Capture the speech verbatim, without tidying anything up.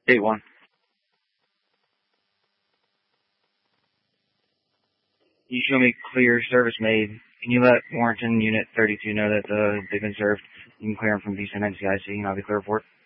eight one. You show me clear, service made. Can you let Warrenton Unit thirty-two know that uh, they've been served? You can clear them from V C N N C I C and I'll be clear for it.